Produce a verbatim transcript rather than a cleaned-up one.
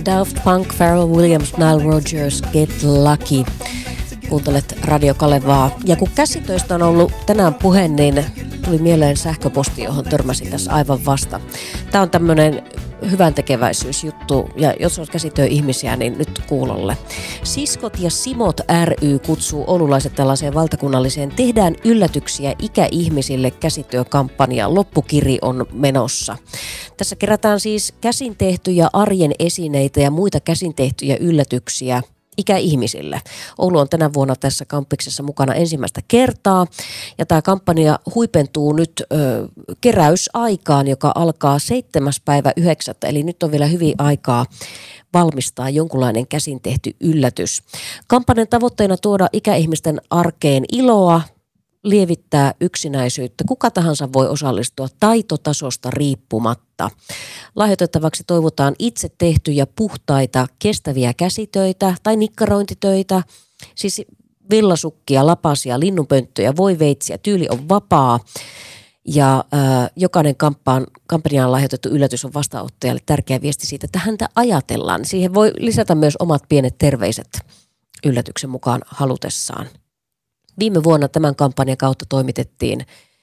Daft Punk, Pharrell Williams, Nile Rodgers, Get Lucky. Kuuntelet Radio Kalevaa. Ja kun käsitöistä on ollut tänään puhe, niin tuli mieleen sähköposti, johon törmäsin tässä aivan vasta. Tämä on tämmöinen hyvän tekeväisyysjuttu, ja jos on käsityöihmisiä, niin nyt kuulolle. Siskot ja Simot ry kutsuu oululaiset tällaiseen valtakunnalliseen Tehdään yllätyksiä ikäihmisille käsityökampanjaan. Loppukiri on menossa. Tässä kerätään siis käsin tehtyjä arjen esineitä ja muita käsin tehtyjä yllätyksiä ikäihmisille. Oulu on tänä vuonna tässä kampiksessa mukana ensimmäistä kertaa, ja tämä kampanja huipentuu nyt ö, keräysaikaan, joka alkaa seitsemäs päivä yhdeksättä, eli nyt on vielä hyvin aikaa valmistaa jonkunlainen käsin tehty yllätys. Kampanjan tavoitteena tuoda ikäihmisten arkeen iloa, lievittää yksinäisyyttä. Kuka tahansa voi osallistua taitotasosta riippumatta. Lahjoitettavaksi toivotaan itse tehtyjä puhtaita kestäviä käsitöitä tai nikkarointitöitä, siis villasukkia, lapasia, linnunpönttöjä, voiveitsiä, tyyli on vapaa. Ja äh, jokainen kamppaan, kampanjaan lahjoitettu yllätys on vastaanottajalle tärkeä viesti siitä, että häntä ajatellaan. Siihen voi lisätä myös omat pienet terveiset yllätyksen mukaan halutessaan. Viime vuonna tämän kampanjan kautta toimitettiin